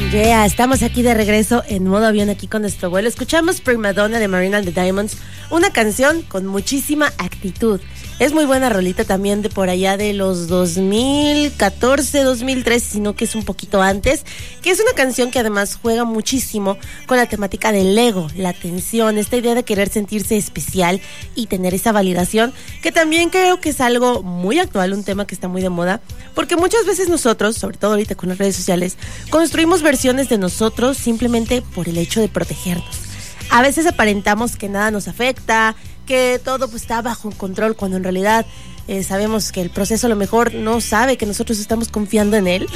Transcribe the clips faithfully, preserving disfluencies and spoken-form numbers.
Yeah, estamos aquí de regreso en modo avión aquí con nuestro vuelo. Escuchamos Prima Donna de Marina and the Diamonds, una canción con muchísima actitud. Es muy buena rolita también de por allá de los dos mil catorce, dos mil trece, sino que es un poquito antes, que es una canción que además juega muchísimo con la temática del ego, la tensión, esta idea de querer sentirse especial y tener esa validación, que también creo que es algo muy actual, un tema que está muy de moda, porque muchas veces nosotros, sobre todo ahorita con las redes sociales, construimos versiones de nosotros simplemente por el hecho de protegernos. A veces aparentamos que nada nos afecta, que todo pues, está bajo control, cuando en realidad eh, sabemos que el proceso a lo mejor no sabe que nosotros estamos confiando en él.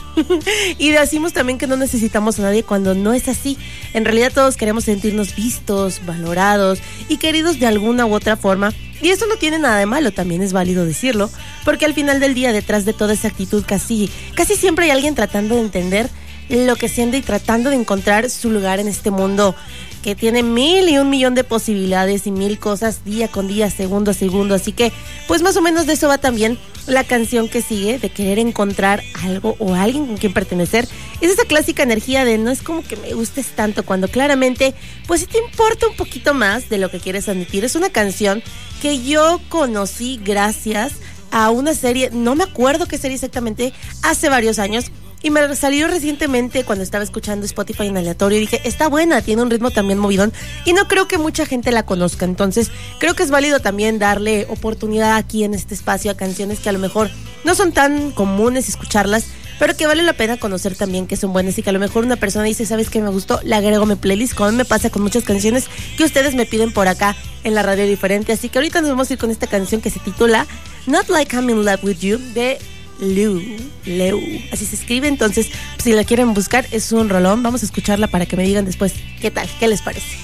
Y decimos también que no necesitamos a nadie cuando no es así. En realidad todos queremos sentirnos vistos, valorados y queridos de alguna u otra forma. Y eso no tiene nada de malo, también es válido decirlo, porque al final del día, detrás de toda esa actitud, casi, casi siempre hay alguien tratando de entender lo que siente y tratando de encontrar su lugar en este mundo que tiene mil y un millón de posibilidades y mil cosas día con día, segundo a segundo. Así que, pues más o menos de eso va también la canción que sigue, de querer encontrar algo o alguien con quien pertenecer. Es esa clásica energía de no es como que me gustes tanto, cuando claramente, pues sí te importa un poquito más de lo que quieres admitir. Es una canción que yo conocí gracias a una serie, no me acuerdo qué serie exactamente, hace varios años. Y me salió recientemente cuando estaba escuchando Spotify en aleatorio y dije, está buena, tiene un ritmo también movidón y no creo que mucha gente la conozca. Entonces creo que es válido también darle oportunidad aquí en este espacio a canciones que a lo mejor no son tan comunes escucharlas, pero que vale la pena conocer también que son buenas y que a lo mejor una persona dice, ¿sabes qué me gustó? La agrego a mi playlist, como me pasa con muchas canciones que ustedes me piden por acá en la radio diferente. Así que ahorita nos vamos a ir con esta canción que se titula Not Like I'm in Love With You de Lou, Leu, así se escribe. Entonces, si la quieren buscar, es un rolón. Vamos a escucharla para que me digan después qué tal, qué les parece.